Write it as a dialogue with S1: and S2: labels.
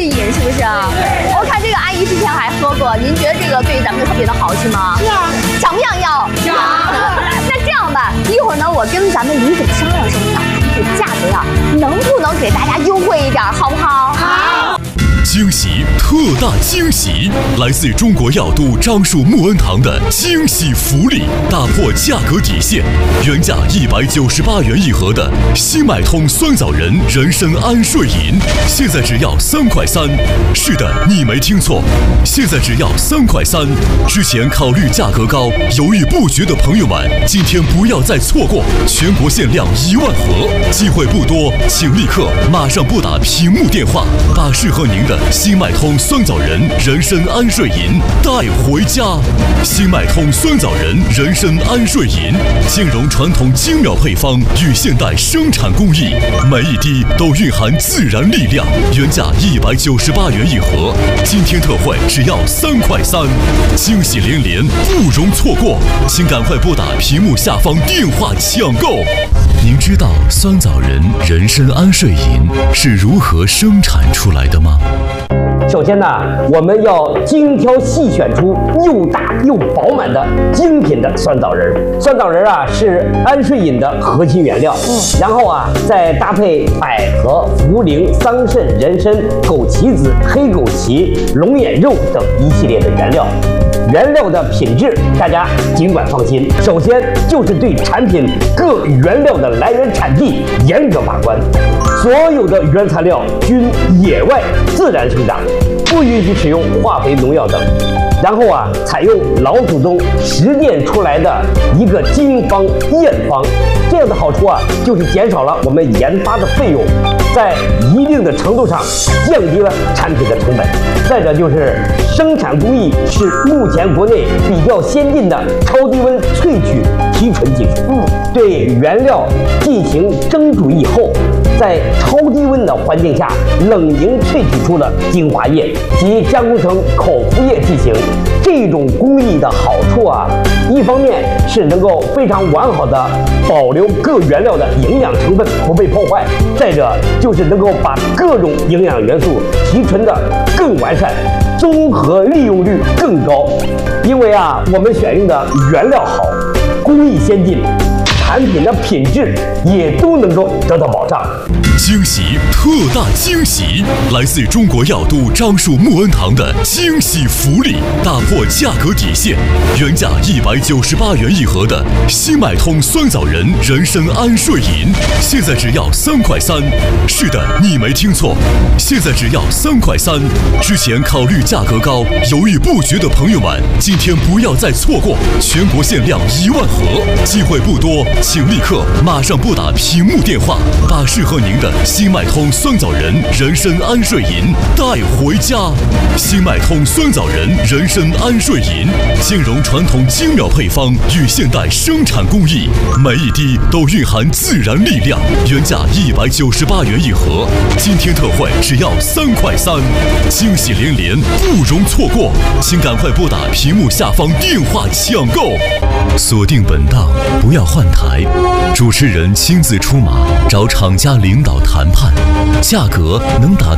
S1: 饮，是不是啊？我看这个阿姨之前还喝过，您觉得这个对咱们特别的好吃吗？
S2: 是啊，
S1: 想不想要？
S2: 想。
S1: 那这样吧，一会儿呢，我跟咱们李总商量商量，这价格呀，能不能给大家优惠一点，好不好？
S2: 好。
S3: 惊喜，特大惊喜！来自中国药都樟树木恩堂的惊喜福利，打破价格底线，原价198元一盒的新买通酸枣仁人参安睡饮，现在只要3块3。是的，你没听错，现在只要3块3。之前考虑价格高，犹豫不决的朋友们，今天不要再错过，全国限量1万盒，机会不多，请立刻马上拨打屏幕电话，把适合您的新麦通酸枣仁人参安睡饮带回家。新麦通酸枣仁人参安睡饮兼容传统精妙配方与现代生产工艺，每一滴都蕴含自然力量，原价198元一盒，今天特惠只要3块3，惊喜连连，不容错过，请赶快拨打屏幕下方电话抢购。您知道酸枣仁人参安睡饮是如何生产出来的吗？
S4: 首先呢，我们要精挑细选出又大又饱满的精品的酸枣仁。酸枣仁啊是安睡饮的核心原料，然后啊再搭配百合、茯苓、桑葚、人参、枸杞子、黑枸杞、龙眼肉等一系列的原料。原料的品质，大家尽管放心。首先就是对产品各原料的来源产地严格把关，所有的原材料均野外自然生长，不允许使用化肥、农药等。然后啊，采用老祖宗实践出来的一个经方验方，这样的好处啊，就是减少了我们研发的费用，在一定的程度上降低了产品的成本。再者就是生产工艺是目前国内比较先进的超低温萃取提纯技术，对原料进行蒸煮以后，在超低温的环境下冷凝萃取出了精华液及加工成口服液剂型。这种工艺的好处啊，一方面是能够非常完好的保留各原料的营养成分不被破坏，再者就是能够把各种营养元素提纯的更完善，综合利用率更高。因为啊，我们选用的原料好，工艺先进，产品的品质也都能够得到保障。
S3: 惊喜，特大惊喜！来自中国药都樟树木恩堂的惊喜福利，打破价格底线，原价198元一盒的新买通酸枣仁人参安睡饮，现在只要3块3。是的，你没听错，现在只要3块3。之前考虑价格高，犹豫不决的朋友们，今天不要再错过，全国限量1万盒，机会不多，请立刻马上拨打屏幕电话，把适合您的新麦通酸枣仁人参安睡饮带回家。新麦通酸枣仁人参安睡饮兼容传统精妙配方与现代生产工艺，每一滴都蕴含自然力量，原价198元一盒，今天特惠只要3块3，惊喜连连，不容错过，请赶快拨打屏幕下方电话抢购。锁定本档，不要换台，主持人亲自出马，找厂家领导谈判，价格能打